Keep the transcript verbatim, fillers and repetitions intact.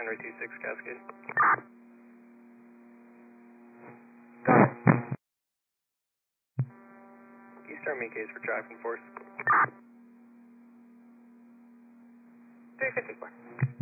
Henry two six Cascade. Go ahead. Eastern main case for driving force. three fifty-four.